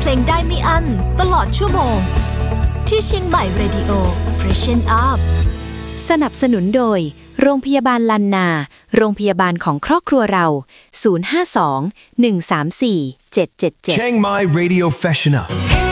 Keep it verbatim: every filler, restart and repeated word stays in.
ลงได้ไม่อั้นตลอดชั่วโมงที่เชียงใหม่ Radio Freshen Up สนับสนุนโดยโรงพยาบาลลันนาโรงพยาบาลของครอบครัวเราศูนย์ ห้า สอง หนึ่ง สาม สี่ เจ็ด เจ็ด เจ็ด Chiang Mai Radio Freshen Up